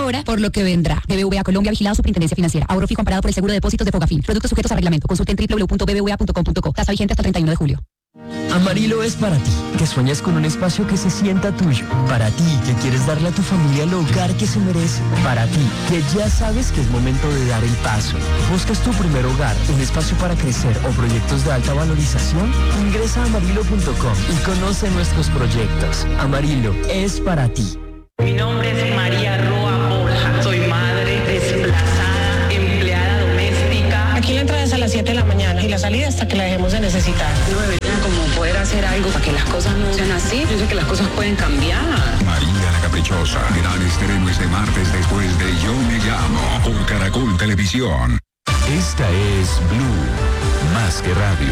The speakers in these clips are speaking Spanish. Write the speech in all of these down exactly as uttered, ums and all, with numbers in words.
ahora por lo que vendrá. B B V A Colombia, vigilado Superintendencia Financiera. Ahorro fijo amparado por el seguro de depósitos de Fogafín. Productos sujetos a reglamento. Consulte en doble u doble u doble u punto b b v a punto com punto co. Tasa vigente hasta el treinta y uno de julio. Amarillo es para ti, que sueñas con un espacio que se sienta tuyo. Para ti, que quieres darle a tu familia el hogar que se merece. Para ti, que ya sabes que es momento de dar el paso. ¿Buscas tu primer hogar, un espacio para crecer o proyectos de alta valorización? Ingresa a amarillo punto com y conoce nuestros proyectos. Amarillo es para ti. Mi nombre es María Roa Borja. Soy madre desplazada, empleada doméstica. Aquí la entrada es a las siete de la mañana y la salida hasta que la dejemos de necesitar. No deberían como poder hacer algo para que las cosas no sean así. Yo sé que las cosas pueden cambiar. María la Caprichosa. Gran estreno este martes después de Yo Me Llamo por Caracol Televisión. Esta es Blue, más que radio.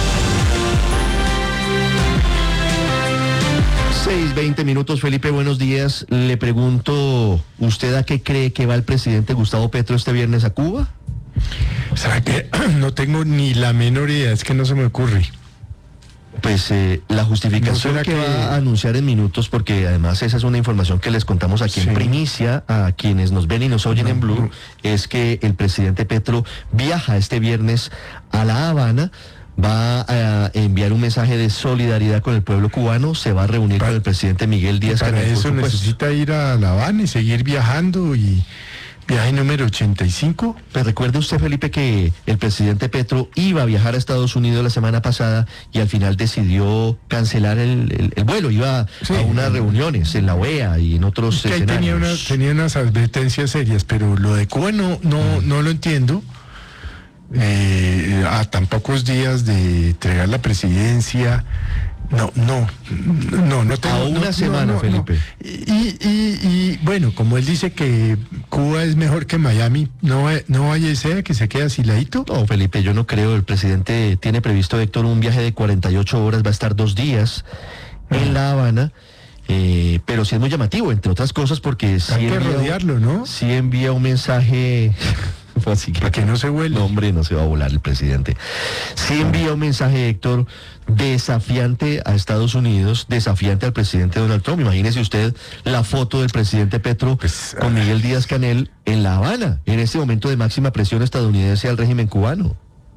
seis, veinte minutos, Felipe, buenos días. Le pregunto, ¿usted a qué cree que va el presidente Gustavo Petro este viernes a Cuba? ¿Sabe qué? No tengo ni la menor idea, es que no se me ocurre. Pues eh, la justificación ¿No que, que va a anunciar en minutos, porque además esa es una información que les contamos aquí sí. en primicia a quienes nos ven y nos oyen no, en Blue, no. es que el presidente Petro viaja este viernes a La Habana, va a enviar un mensaje de solidaridad con el pueblo cubano, se va a reunir para, con el presidente Miguel Díaz-Canel. Para eso necesita ir a La Habana y seguir viajando y... Viaje número ochenta y cinco. Pues recuerde usted, Felipe, que el presidente Petro iba a viajar a Estados Unidos la semana pasada y al final decidió cancelar el, el, el vuelo, iba sí, a unas sí. reuniones en la O E A y en otros es que escenarios. Tenía, una, tenía unas advertencias serias, pero lo de Cuba no, no, mm. no lo entiendo. Eh, a tan pocos días de entregar la presidencia... No, no, no, no tengo... A una no, semana, no, no, Felipe. No. Y, y, y bueno, como él dice que Cuba es mejor que Miami, no, no vaya y sea que se quede asiladito. No, Felipe, yo no creo. El presidente tiene previsto, Héctor, un viaje de cuarenta y ocho horas, va a estar dos días en La Habana. Eh, pero sí es muy llamativo, entre otras cosas, porque sí hay que envía, rodearlo, ¿no? Sí envía un mensaje... Así que, para que no se vuele. No, hombre, no se va a volar el presidente. Sí envía un mensaje, Héctor, desafiante a Estados Unidos, desafiante al presidente Donald Trump. Imagínese usted la foto del presidente Petro pues, con Miguel Díaz-Canel en La Habana, en este momento de máxima presión estadounidense al régimen cubano.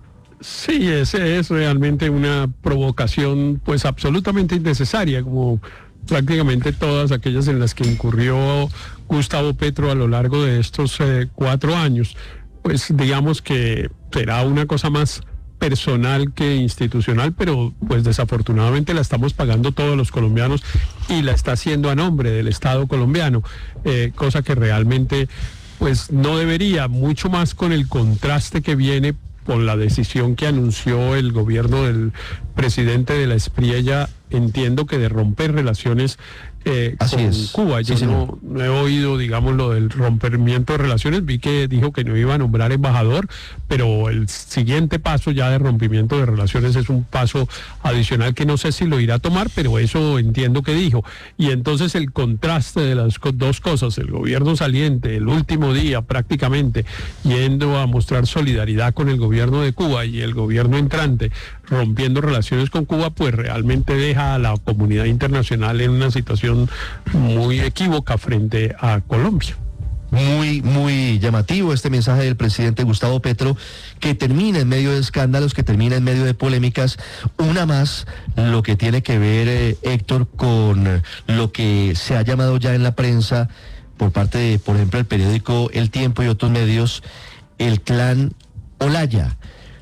Sí, ese es realmente una provocación pues absolutamente innecesaria, como prácticamente todas aquellas en las que incurrió Gustavo Petro a lo largo de estos eh, cuatro años. Pues digamos que será una cosa más personal que institucional, pero pues desafortunadamente la estamos pagando todos los colombianos y la está haciendo a nombre del Estado colombiano, eh, cosa que realmente pues no debería, mucho más con el contraste que viene con la decisión que anunció el gobierno del presidente de la Espriella, entiendo que de romper relaciones eh, con es. Cuba. Yo sí, no, no he oído, digamos, lo del rompimiento de relaciones. Vi que dijo que no iba a nombrar embajador, pero el siguiente paso ya de rompimiento de relaciones es un paso adicional que no sé si lo irá a tomar, pero eso entiendo que dijo. Y entonces el contraste de las dos cosas, el gobierno saliente, el último día prácticamente, yendo a mostrar solidaridad con el gobierno de Cuba y el gobierno entrante rompiendo relaciones con Cuba, pues realmente deja a la comunidad internacional en una situación muy equívoca frente a Colombia. Muy, muy llamativo este mensaje del presidente Gustavo Petro, que termina en medio de escándalos, que termina en medio de polémicas. Una más, lo que tiene que ver, eh, Héctor, con lo que se ha llamado ya en la prensa, por parte de, por ejemplo, el periódico El Tiempo y otros medios, el clan Olaya.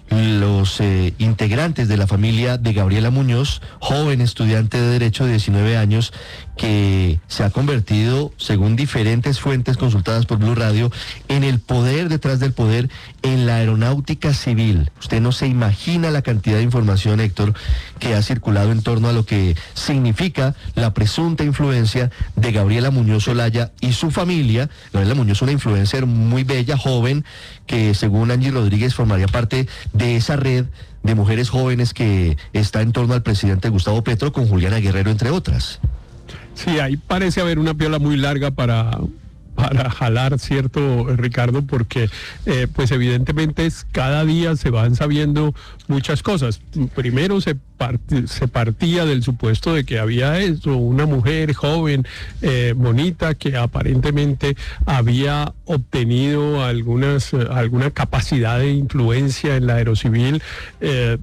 Los eh, integrantes de la familia de Gabriela Muñoz, joven estudiante de Derecho de diecinueve años, que se ha convertido, según diferentes fuentes consultadas por Blue Radio, en el poder detrás del poder en la aeronáutica civil. Usted no se imagina la cantidad de información, Héctor, que ha circulado en torno a lo que significa la presunta influencia de Gabriela Muñoz Olaya y su familia. Gabriela Muñoz, una influencer muy bella, joven, que según Angie Rodríguez formaría parte de esa red de mujeres jóvenes que está en torno al presidente Gustavo Petro, con Juliana Guerrero, entre otras. Sí, ahí parece haber una piola muy larga para para jalar, ¿cierto, Ricardo? Porque eh, pues evidentemente es, cada día se van sabiendo muchas cosas. Primero se, part- se partía del supuesto de que había eso, una mujer joven, eh, bonita, que aparentemente había obtenido algunas, eh, alguna capacidad de influencia en la aerocivil eh,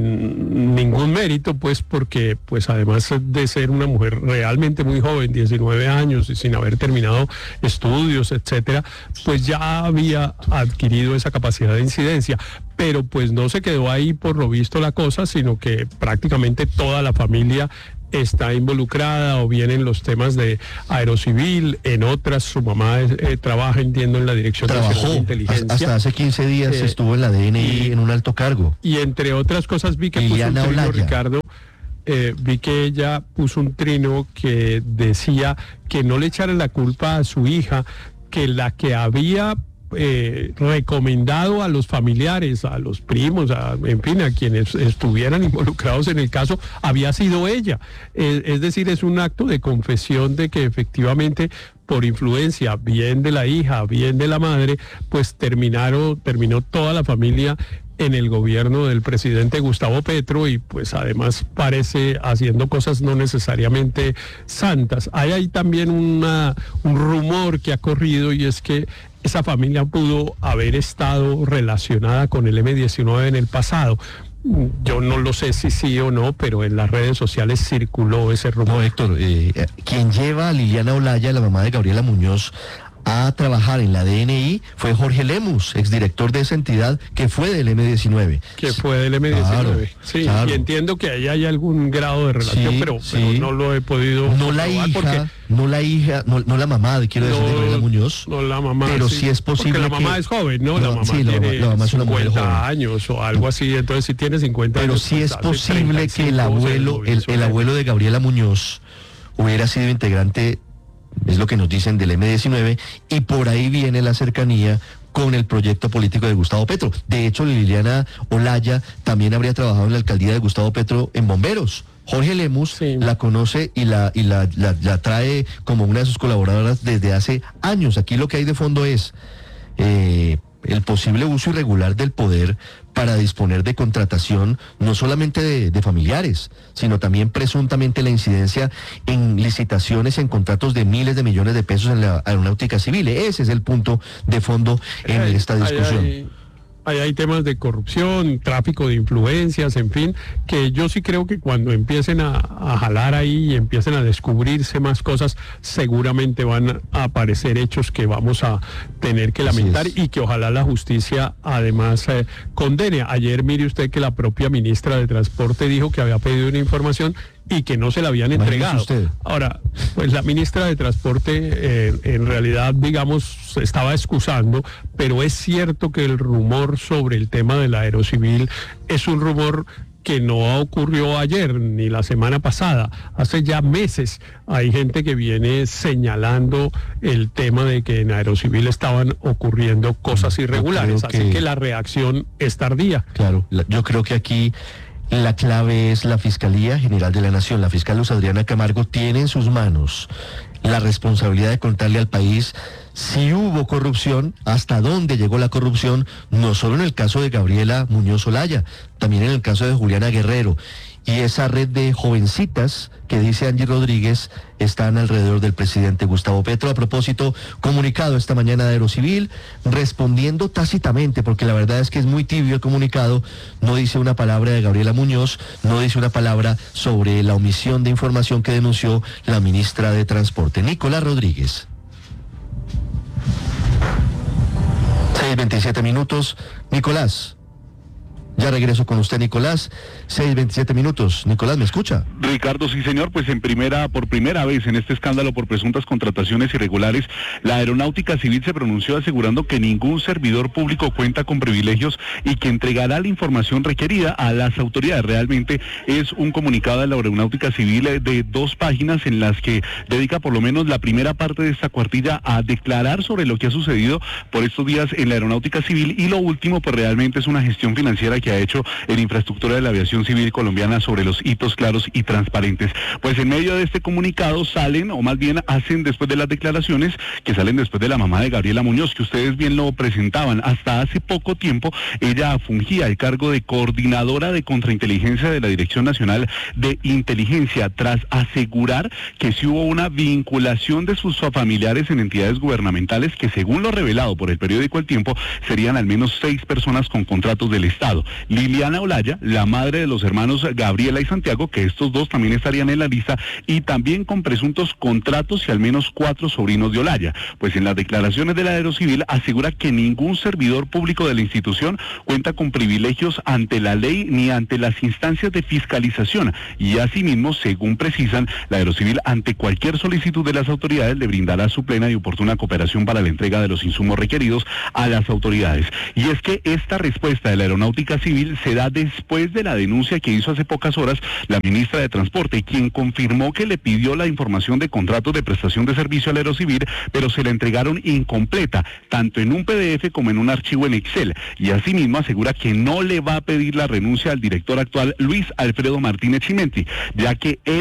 sin ningún mérito, pues porque pues además de ser una mujer realmente muy joven, diecinueve años, y sin haber terminado estudios, etcétera, pues ya había adquirido esa capacidad de incidencia. Pero pues no se quedó ahí por lo visto la cosa, sino que prácticamente toda la familia está involucrada, o bien en los temas de aerocivil, en otras su mamá eh, trabaja, entiendo, en la Dirección Nacional de Trabajó, Inteligencia. hasta hace quince días Eh, estuvo en la D N I y- en un alto cargo. Y entre otras cosas vi que puso un Liliana trino, Olaya. Ricardo, eh, vi que ella puso un trino que decía que no le echaran la culpa a su hija, que la que había eh, recomendado a los familiares, a los primos, a, en fin, a quienes estuvieran involucrados en el caso, había sido ella. Eh, es decir, es un acto de confesión de que efectivamente, por influencia bien de la hija, bien de la madre, pues terminaron, terminó toda la familia en el gobierno del presidente Gustavo Petro, y pues además parece haciendo cosas no necesariamente santas. Hay ahí también una, un rumor que ha corrido, y es que esa familia pudo haber estado relacionada con el eme diecinueve en el pasado. Yo no lo sé si sí o no, pero en las redes sociales circuló ese rumor. No, Héctor, eh, quien lleva a Liliana Olaya, la mamá de Gabriela Muñoz, a trabajar en la D N I fue Jorge Lemus, exdirector de esa entidad que fue del eme diecinueve. Que fue del eme diecinueve. Claro, sí, claro. y entiendo que ahí hay algún grado de relación, Sí, pero, sí. pero no lo he podido No la comprobar hija, porque no la hija, no, no la mamá, quiero decir, de Gabriela Muñoz. no la mamá, pero sí es posible porque la mamá que- es joven, ¿no? No, la mamá sí, la mamá- tiene la mamá es una mujer cincuenta joven. años o algo así, entonces si tiene cincuenta Pero años. sí pues es hace posible que el treinta y cinco abuelo, se lo el, hizo el él. abuelo de Gabriela Muñoz hubiera sido integrante, es lo que nos dicen, del eme diecinueve, y por ahí viene la cercanía con el proyecto político de Gustavo Petro. De hecho, Liliana Olaya también habría trabajado en la alcaldía de Gustavo Petro en bomberos. Jorge Lemus Sí. la conoce y la y la, la, la trae como una de sus colaboradoras desde hace años. Aquí lo que hay de fondo es eh, el posible uso irregular del poder para disponer de contratación no solamente de, de familiares, sino también presuntamente la incidencia en licitaciones, en contratos de miles de millones de pesos en la aeronáutica civil. Ese es el punto de fondo en Hay- esta hay- discusión. Hay, hay, hay temas de corrupción, tráfico de influencias, en fin, que yo sí creo que cuando empiecen a, a jalar ahí y empiecen a descubrirse más cosas, seguramente van a aparecer hechos que vamos a tener que Así lamentar, es. y que ojalá la justicia además eh, condene. Ayer mire usted que la propia ministra de Transporte dijo que había pedido una información y que no se la habían Imagínese entregado. usted. Ahora, pues la ministra de Transporte eh, en realidad, digamos, se estaba excusando, pero es cierto que el rumor sobre el tema de la aerocivil es un rumor que no ocurrió ayer ni la semana pasada. Hace ya meses hay gente que viene señalando el tema de que en aerocivil estaban ocurriendo cosas Yo irregulares, creo así que- que la reacción es tardía. Claro, la- yo creo que aquí la clave es la Fiscalía General de la Nación. La fiscal Luz Adriana Camargo tiene en sus manos la responsabilidad de contarle al país si hubo corrupción, hasta dónde llegó la corrupción, no solo en el caso de Gabriela Muñoz Olaya, también en el caso de Juliana Guerrero. Y esa red de jovencitas que dice Angie Rodríguez están alrededor del presidente Gustavo Petro. A propósito, comunicado esta mañana de Aerocivil, respondiendo tácitamente, porque la verdad es que es muy tibio el comunicado, no dice una palabra de Gabriela Muñoz, no dice una palabra sobre la omisión de información que denunció la ministra de Transporte, Nicolás Rodríguez. seis veintisiete minutos. Nicolás. Ya regreso con usted, Nicolás. seis veintisiete minutos. Nicolás, ¿me escucha? Ricardo, sí señor, pues en primera, por primera vez en este escándalo por presuntas contrataciones irregulares, la Aeronáutica Civil se pronunció asegurando que ningún servidor público cuenta con privilegios y que entregará la información requerida a las autoridades. Realmente es un comunicado de la Aeronáutica Civil eh, de dos páginas en las que dedica por lo menos la primera parte de esta cuartilla a declarar sobre lo que ha sucedido por estos días en la Aeronáutica Civil, y lo último pues realmente es una gestión financiera que que ha hecho en infraestructura de la aviación civil colombiana sobre los hitos claros y transparentes. Pues en medio de este comunicado salen, o más bien hacen después de las declaraciones que salen después de la mamá de Gabriela Muñoz, que ustedes bien lo presentaban. Hasta hace poco tiempo ella fungía el cargo de coordinadora de contrainteligencia de la Dirección Nacional de Inteligencia, tras asegurar que sí hubo una vinculación de sus familiares en entidades gubernamentales que, según lo revelado por el periódico El Tiempo, serían al menos seis personas con contratos del Estado. Liliana Olaya, la madre de los hermanos Gabriela y Santiago, que estos dos también estarían en la lista, y también con presuntos contratos y al menos cuatro sobrinos de Olaya. Pues en las declaraciones de la Aerocivil asegura que ningún servidor público de la institución cuenta con privilegios ante la ley ni ante las instancias de fiscalización, y asimismo, según precisan, la Aerocivil ante cualquier solicitud de las autoridades le brindará su plena y oportuna cooperación para la entrega de los insumos requeridos a las autoridades. Y es que esta respuesta de la Aeronáutica Civil se da después de la denuncia que hizo hace pocas horas la ministra de Transporte, quien confirmó que le pidió la información de contratos de prestación de servicio al Aerocivil, pero se la entregaron incompleta, tanto en un P D F como en un archivo en Excel. Y asimismo asegura que no le va a pedir la renuncia al director actual, Luis Alfredo Martínez Chimenti, ya que él